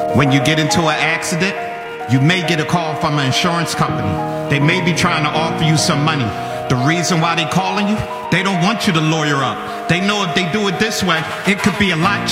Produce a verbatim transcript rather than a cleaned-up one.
When you get into an accident, you may get a call from an insurance company. They may be trying to offer you some money. The reason why they calling you, they don't want you to lawyer up. They know if they do it this way, it could be a lot